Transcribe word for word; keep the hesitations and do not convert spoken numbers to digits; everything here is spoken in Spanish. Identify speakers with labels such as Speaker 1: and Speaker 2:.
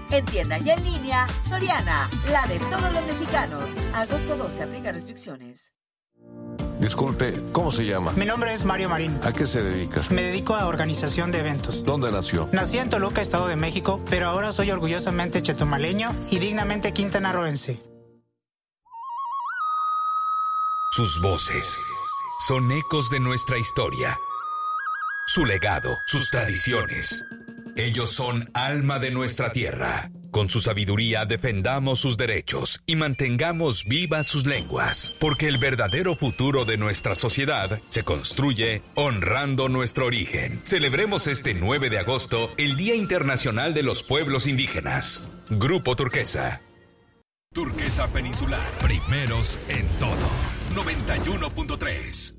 Speaker 1: En tienda y en línea, Soriana, la de todos los mexicanos. Agosto doce, aplica restricciones.
Speaker 2: Disculpe, ¿cómo se llama?
Speaker 3: Mi nombre es Mario Marín.
Speaker 2: ¿A qué se dedica?
Speaker 3: Me dedico a organización de eventos.
Speaker 2: ¿Dónde nació?
Speaker 3: Nací en Toluca, Estado de México, pero ahora soy orgullosamente chetumaleño y dignamente quintanarroense.
Speaker 4: Sus voces son ecos de nuestra historia. Su legado, sus tradiciones. Ellos son alma de nuestra tierra. Con su sabiduría defendamos sus derechos y mantengamos vivas sus lenguas, porque el verdadero futuro de nuestra sociedad se construye honrando nuestro origen. Celebremos este nueve de agosto el Día Internacional de los Pueblos Indígenas. Grupo Turquesa. Turquesa Peninsular. Primeros en todo. noventa y uno punto tres.